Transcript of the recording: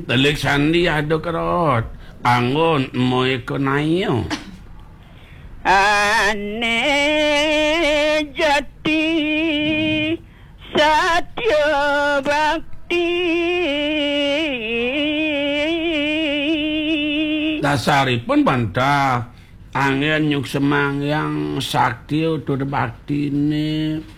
Telik sandi ado kerot. Angon moe konayo. Ane jati satya bakti. Dasaripun bantah. Angin nyuk semangyang sakti utur baktine.